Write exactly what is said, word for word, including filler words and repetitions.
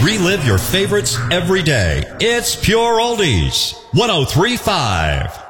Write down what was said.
relive your favorites every day. It's Pure Oldies. one oh three point five.